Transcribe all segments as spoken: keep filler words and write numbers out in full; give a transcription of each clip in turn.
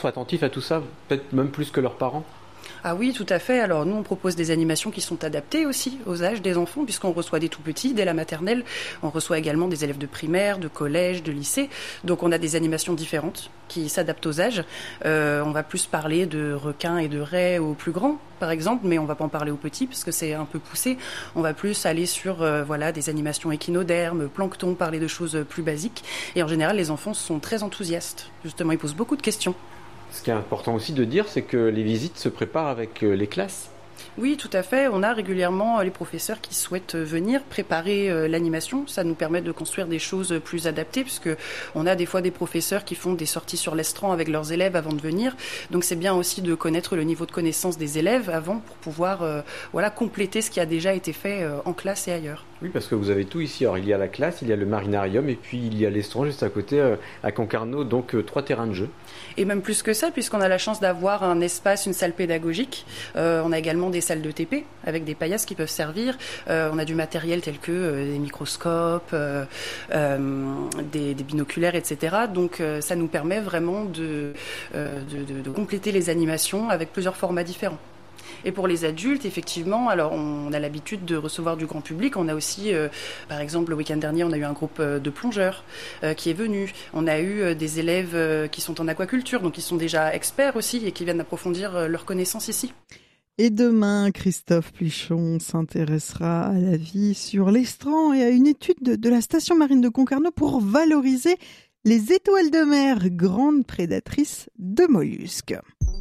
Faut être attentif à tout ça, peut-être même plus que leurs parents. Ah oui, tout à fait. Alors nous, on propose des animations qui sont adaptées aussi aux âges des enfants, puisqu'on reçoit des tout-petits dès la maternelle. On reçoit également des élèves de primaire, de collège, de lycée. Donc on a des animations différentes qui s'adaptent aux âges. Euh, on va plus parler de requins et de raies aux plus grands, par exemple, mais on va pas en parler aux petits, parce que c'est un peu poussé. On va plus aller sur euh, voilà, des animations échinodermes, plancton, parler de choses plus basiques. Et en général, les enfants sont très enthousiastes. Justement, ils posent beaucoup de questions. Ce qui est important aussi de dire, c'est que les visites se préparent avec les classes. Oui, tout à fait. On a régulièrement les professeurs qui souhaitent venir préparer l'animation. Ça nous permet de construire des choses plus adaptées, puisque on a des fois des professeurs qui font des sorties sur l'estran avec leurs élèves avant de venir. Donc c'est bien aussi de connaître le niveau de connaissance des élèves avant pour pouvoir euh, voilà, compléter ce qui a déjà été fait euh, en classe et ailleurs. Oui, parce que vous avez tout ici. Alors il y a la classe, il y a le marinarium et puis il y a l'estran juste à côté euh, à Concarneau, donc euh, trois terrains de jeu. Et même plus que ça, puisqu'on a la chance d'avoir un espace, une salle pédagogique. Euh, on a également des salles de T P avec des paillasses qui peuvent servir. Euh, on a du matériel tel que euh, des microscopes, euh, euh, des, des binoculaires, et cetera. Donc euh, ça nous permet vraiment de, euh, de, de, de compléter les animations avec plusieurs formats différents. Et pour les adultes, effectivement, alors on a l'habitude de recevoir du grand public. On a aussi, euh, par exemple, le week-end dernier, on a eu un groupe de plongeurs euh, qui est venu. On a eu euh, des élèves euh, qui sont en aquaculture, donc qui sont déjà experts aussi et qui viennent approfondir euh, leurs connaissances ici. Et demain, Christophe Plichon s'intéressera à la vie sur l'estran et à une étude de, de la station marine de Concarneau pour valoriser les étoiles de mer, grandes prédatrices de mollusques.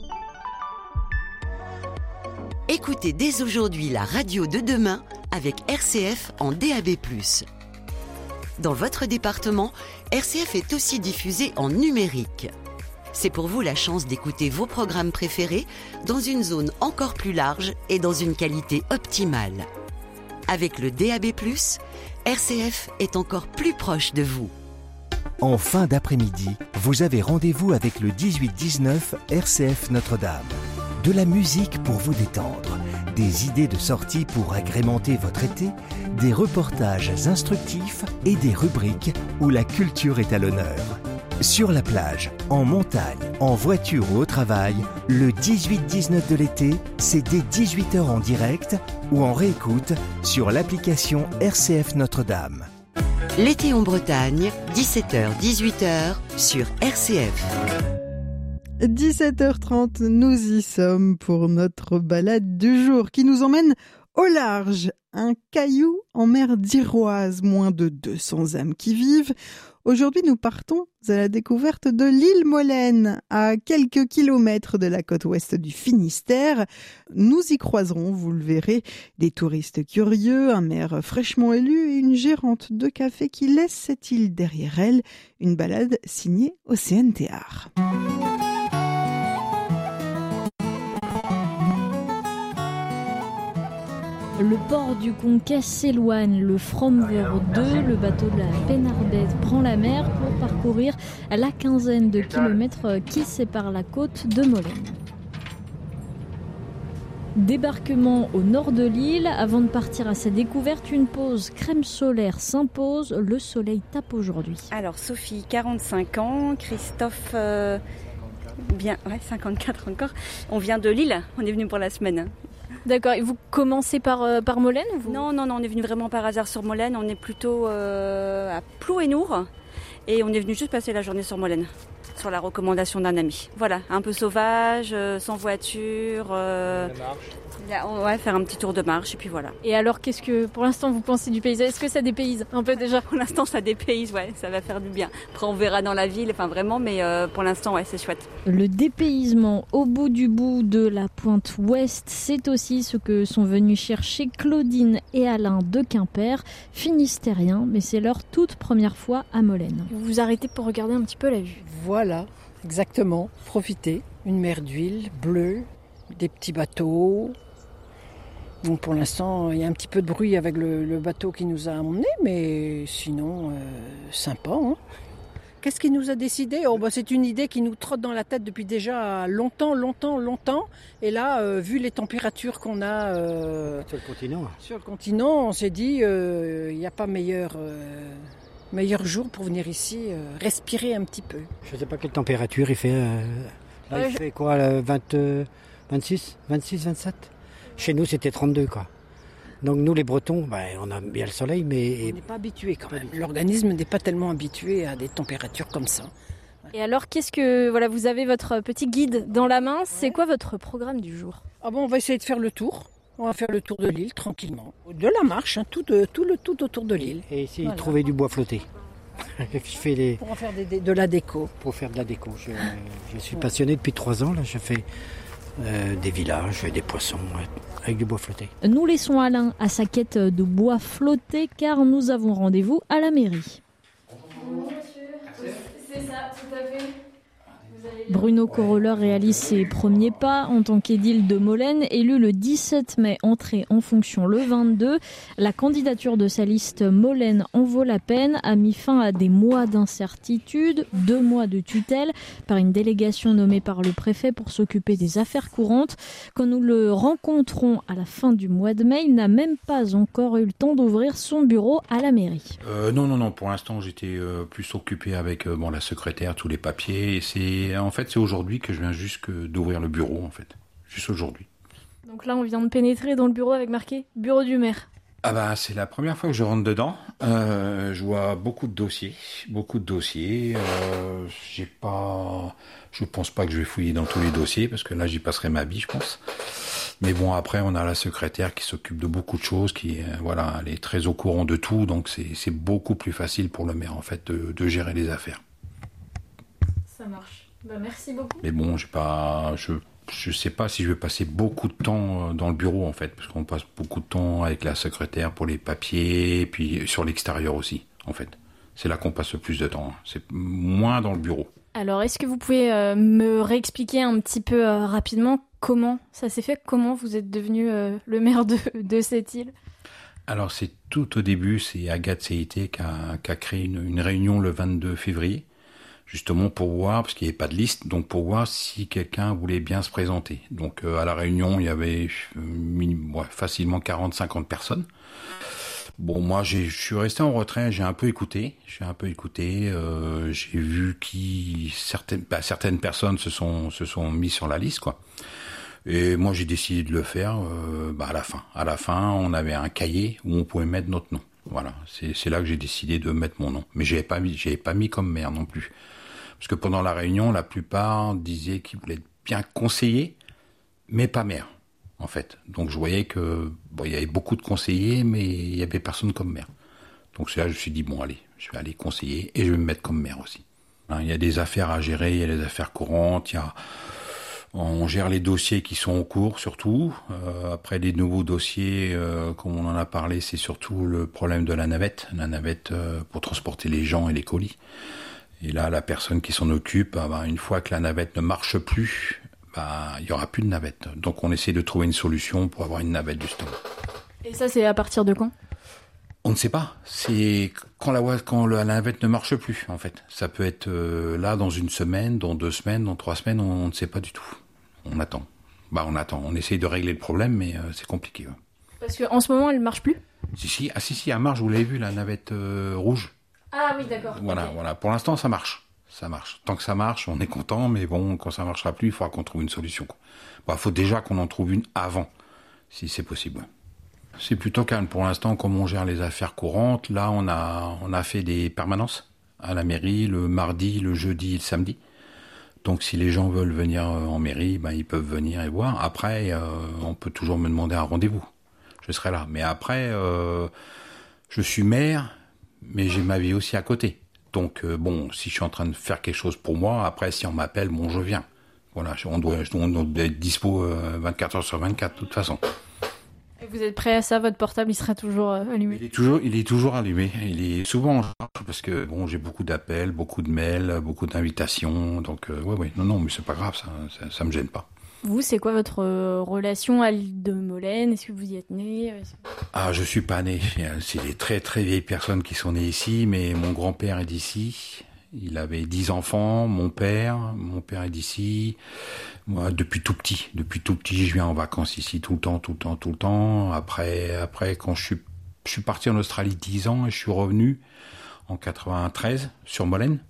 Écoutez dès aujourd'hui la radio de demain avec R C F en D A B plus. Dans votre département, R C F est aussi diffusé en numérique. C'est pour vous la chance d'écouter vos programmes préférés dans une zone encore plus large et dans une qualité optimale. Avec le D A B plus, R C F est encore plus proche de vous. En fin d'après-midi, vous avez rendez-vous avec le dix-huit dix-neuf R C F Notre-Dame. De la musique pour vous détendre, des idées de sortie pour agrémenter votre été, des reportages instructifs et des rubriques où la culture est à l'honneur. Sur la plage, en montagne, en voiture ou au travail, le dix-huit dix-neuf de l'été, c'est dès dix-huit heures en direct ou en réécoute sur l'application R C F Notre-Dame. L'été en Bretagne, dix-sept heures dix-huit heures sur R C F. dix-sept heures trente, nous y sommes pour notre balade du jour qui nous emmène au large. Un caillou en mer d'Iroise, moins de deux cents âmes qui vivent. Aujourd'hui, nous partons à la découverte de l'île Molène, à quelques kilomètres de la côte ouest du Finistère. Nous y croiserons, vous le verrez, des touristes curieux, un maire fraîchement élu et une gérante de café qui laisse cette île derrière elle. Une balade signée Océane Théard. Le port du Conquet s'éloigne, le Fromveur deux, le bateau de la Pénardette, prend la mer pour parcourir la quinzaine de kilomètres qui séparent la côte de Molène. Débarquement au nord de l'île, avant de partir à sa découverte, une pause crème solaire s'impose, le soleil tape aujourd'hui. Alors Sophie, quarante-cinq ans, Christophe, euh, bien, ouais, cinquante-quatre encore, on vient de Lille, on est venu pour la semaine. D'accord, et vous commencez par, euh, par Molène vous... Non, non, non, on est venu vraiment par hasard sur Molène, on est plutôt euh, à Plouénour et on est venu juste passer la journée sur Molène, sur la recommandation d'un ami. Voilà, un peu sauvage, euh, sans voiture, euh, on va faire un petit tour de marche et puis voilà. Et alors, qu'est-ce que pour l'instant vous pensez du paysage ? Est-ce que ça dépayse un peu déjà ? Pour l'instant, ça dépayse, ouais, ça va faire du bien. Après, on verra dans la ville, enfin vraiment, mais euh, pour l'instant, ouais, c'est chouette. Le dépaysement au bout du bout de la pointe ouest, c'est aussi ce que sont venus chercher Claudine et Alain de Quimper, finistériens, mais c'est leur toute première fois à Molène. Vous vous arrêtez pour regarder un petit peu la vue. Voilà, exactement, profitez. Une mer d'huile bleue, des petits bateaux. Donc pour l'instant, il y a un petit peu de bruit avec le, le bateau qui nous a emmenés, mais sinon, euh, sympa. Hein. Qu'est-ce qui nous a décidé ? Oh, bah, c'est une idée qui nous trotte dans la tête depuis déjà longtemps, longtemps, longtemps. Et là, euh, vu les températures qu'on a euh, sur le continent, sur le continent, on s'est dit, il euh, n'y a pas meilleur, euh, meilleur jour pour venir ici euh, respirer un petit peu. Je ne sais pas quelle température il fait euh, Là, il fait quoi, là, vingt, vingt-six, vingt-six, vingt-sept. Chez nous, c'était trente-deux, quoi. Donc nous, les Bretons, ben, on a bien le soleil, mais... On n'est pas habitué quand même. L'organisme n'est pas tellement habitué à des températures comme ça. Et alors, qu'est-ce que... Voilà, vous avez votre petit guide dans la main. C'est quoi votre programme du jour ? Ah bon, on va essayer de faire le tour. On va faire le tour de l'île, tranquillement. De la marche, hein, tout, de, tout, le, tout autour de l'île. Et essayer Voilà. de trouver du bois flotté. Je fais les... Pour en faire des, des, de la déco. Pour faire de la déco. Je, je suis passionné depuis trois ans, là. Je fais euh, des villages, des poissons, ouais, avec du bois flotté. Nous laissons Alain à sa quête de bois flotté car nous avons rendez-vous à la mairie. Bonjour monsieur, c'est ça, tout à fait. Bruno Coroller réalise ses premiers pas en tant qu'édile de Molène, élu le dix-sept mai, entré en fonction le vingt-deux. La candidature de sa liste Molène en vaut la peine a mis fin à des mois d'incertitude, deux mois de tutelle par une délégation nommée par le préfet pour s'occuper des affaires courantes. Quand nous le rencontrons à la fin du mois de mai, il n'a même pas encore eu le temps d'ouvrir son bureau à la mairie. Euh, non, non, non. Pour l'instant, j'étais euh, plus occupé avec euh, bon, la secrétaire, tous les papiers. Et c'est en fait c'est aujourd'hui que je viens juste que d'ouvrir le bureau, en fait. Juste aujourd'hui. Donc là, on vient de pénétrer dans le bureau avec marqué « Bureau du maire ». Ah bah c'est la première fois que je rentre dedans. Euh, je vois beaucoup de dossiers, beaucoup de dossiers. Euh, j'ai pas, je pense pas que je vais fouiller dans tous les dossiers parce que là j'y passerai ma vie, je pense. Mais bon après on a la secrétaire qui s'occupe de beaucoup de choses, qui euh, voilà, elle est très au courant de tout, donc c'est c'est beaucoup plus facile pour le maire en fait de, de gérer les affaires. Ça marche. Bah merci beaucoup. Mais bon j'ai pas, je Je sais pas si je vais passer beaucoup de temps dans le bureau en fait, parce qu'on passe beaucoup de temps avec la secrétaire pour les papiers, et puis sur l'extérieur aussi en fait. C'est là qu'on passe le plus de temps, c'est moins dans le bureau. Alors est-ce que vous pouvez euh, me réexpliquer un petit peu euh, rapidement comment ça s'est fait, comment vous êtes devenu euh, le maire de, de cette île ? Alors c'est tout au début, c'est Agathe C I T qui a, qui a créé une, une réunion le vingt-deux février. Justement pour voir, parce qu'il n'y avait pas de liste, donc pour voir si quelqu'un voulait bien se présenter. Donc euh, à la réunion, il y avait euh, minimum, ouais, facilement quarante à cinquante personnes. Bon, moi, j'ai, je suis resté en retrait, j'ai un peu écouté, j'ai un peu écouté, euh, j'ai vu qui certaines, bah, certaines personnes se sont se sont mis sur la liste, quoi. Et moi, j'ai décidé de le faire euh, bah, à la fin. À la fin, on avait un cahier où on pouvait mettre notre nom. Voilà, c'est, c'est là que j'ai décidé de mettre mon nom. Mais j'avais pas mis, j'avais pas mis comme maire non plus. Parce que pendant la réunion, la plupart disaient qu'ils voulaient être bien conseillers, mais pas maire, en fait. Donc je voyais que bon, il y avait beaucoup de conseillers, mais il y avait personne comme maire. Donc c'est là que je me suis dit, bon allez, je vais aller conseiller et je vais me mettre comme maire aussi. Hein, il y a des affaires à gérer, il y a des affaires courantes, il y a... On gère les dossiers qui sont en cours, surtout. Euh, après, les nouveaux dossiers, euh, comme on en a parlé, c'est surtout le problème de la navette. La navette euh, pour transporter les gens et les colis. Et là, la personne qui s'en occupe, bah, une fois que la navette ne marche plus, bah, il n'y aura plus de navette. Donc, on essaie de trouver une solution pour avoir une navette, justement. Et ça, c'est à partir de quand ? On ne sait pas. C'est quand la, quand la navette ne marche plus, en fait. Ça peut être euh, là dans une semaine, dans deux semaines, dans trois semaines, on, on ne sait pas du tout. On attend. Bah, on attend. On essaye de régler le problème, mais euh, c'est compliqué. Ouais. Parce qu'en ce moment, elle ne marche plus ? Si, si. Ah, si, si, elle marche. Vous l'avez vu, la navette euh, rouge. Ah oui, d'accord. Voilà, okay. Voilà. Pour l'instant, ça marche. Ça marche. Tant que ça marche, on est content, mais bon, quand ça ne marchera plus, il faudra qu'on trouve une solution. Il bah, faut déjà qu'on en trouve une avant, si c'est possible. C'est plutôt calme pour l'instant, comme on gère les affaires courantes. Là, on a, on a fait des permanences à la mairie le mardi, le jeudi et le samedi. Donc, si les gens veulent venir en mairie, ben, ils peuvent venir et voir. Après, euh, on peut toujours me demander un rendez-vous. Je serai là. Mais après, euh, je suis maire, mais j'ai ma vie aussi à côté. Donc, euh, bon, si je suis en train de faire quelque chose pour moi, après, si on m'appelle, bon, je viens. Voilà, on doit, on doit être dispo euh, vingt-quatre heures sur vingt-quatre, de toute façon. Et vous êtes prêt à ça ? Votre portable, il sera toujours euh, allumé ? Il est toujours, il est toujours allumé. Il est souvent en charge parce que bon, j'ai beaucoup d'appels, beaucoup de mails, beaucoup d'invitations. Donc, euh, ouais, ouais, non, non, mais c'est pas grave, ça, ça, ça me gêne pas. Vous, c'est quoi votre euh, relation à l'île de Molène ? Est-ce que vous y êtes né ? Ah, je suis pas né. C'est des très très vieilles personnes qui sont nées ici, mais mon grand-père est d'ici. Il avait dix enfants, mon père, mon père est d'ici. Moi, depuis tout petit, depuis tout petit, je viens en vacances ici tout le temps, tout le temps, tout le temps. Après, après, quand je suis, je suis parti en Australie dix ans et je suis revenu en quatre-vingt-treize sur Molène.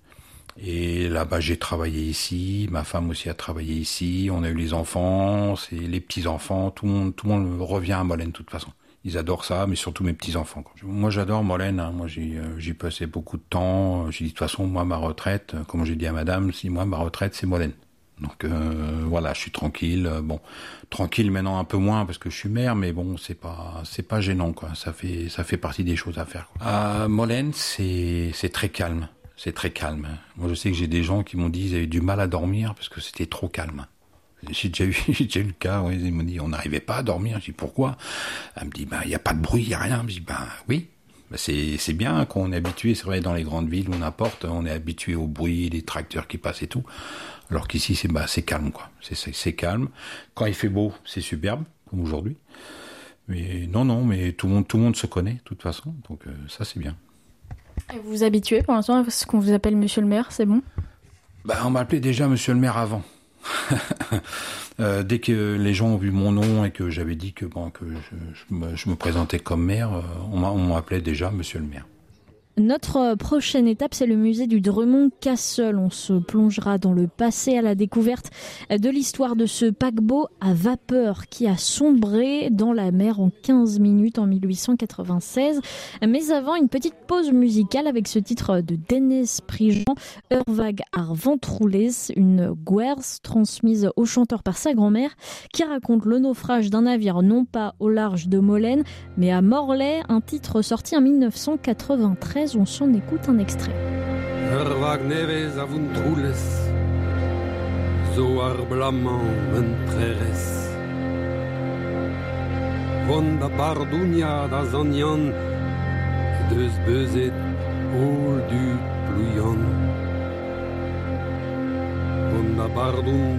Et là-bas, j'ai travaillé ici, ma femme aussi a travaillé ici, on a eu les enfants, c'est les petits-enfants, tout le monde, tout le monde revient à Molène de toute façon. Ils adorent ça, mais surtout mes petits-enfants. Moi, j'adore Molène, hein. Moi, j'y, euh, j'y passé beaucoup de temps. J'ai dit, de toute façon, moi, ma retraite, comme j'ai dit à madame, si moi, ma retraite, c'est Molène. Donc, euh, voilà, je suis tranquille. Bon, tranquille maintenant un peu moins parce que je suis maire, mais bon, c'est pas, c'est pas gênant, quoi. Ça fait, ça fait partie des choses à faire, quoi. À Molène, c'est, c'est très calme. C'est très calme. Moi, je sais que j'ai des gens qui m'ont dit qu'ils avaient du mal à dormir parce que c'était trop calme. J'ai déjà eu, j'ai déjà eu le cas, oui, ils m'ont dit, on n'arrivait pas à dormir. Je dis, pourquoi? Elle me dit, ben, il n'y a pas de bruit, il n'y a rien. Je dis, ben, oui. Ben, c'est, c'est bien quand on est habitué, c'est vrai, dans les grandes villes ou n'importe, on est habitué au bruit, des tracteurs qui passent et tout. Alors qu'ici, c'est, ben, c'est calme, quoi. C'est, c'est, c'est calme. Quand il fait beau, c'est superbe, comme aujourd'hui. Mais non, non, mais tout le monde, tout le monde se connaît, de toute façon. Donc, euh, ça, c'est bien. Et vous vous habituez pour l'instant à ce qu'on vous appelle Monsieur le maire, c'est bon? Bah, on m'appelait déjà Monsieur le maire avant. euh, dès que les gens ont vu mon nom et que j'avais dit que bon que je, je, me, je me présentais comme maire, euh, on, m'a, on m'appelait déjà Monsieur le maire. Notre prochaine étape, c'est le musée du Dremont-Cassel. On se plongera dans le passé à la découverte de l'histoire de ce paquebot à vapeur qui a sombré dans la mer en quinze minutes en mille huit cent quatre-vingt-seize. Mais avant, une petite pause musicale avec ce titre de Dennis Prigent, Urvag ar Ventroules, une guerse transmise au chanteur par sa grand-mère qui raconte le naufrage d'un navire non pas au large de Molène, mais à Morlaix, un titre sorti en mille neuf cent quatre-vingt-treize. On s'en écoute un extrait. Urvag nevez a Ventroules, zo ar blamant mentreres. Von da bardounia da zanian, deus beuzet ol du plouian. Von da bardoun